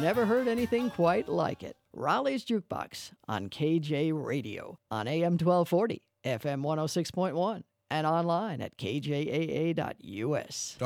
never heard anything quite like it. Raleigh's Jukebox on KJ Radio on AM 1240, FM 106.1, and online at kjaa.us.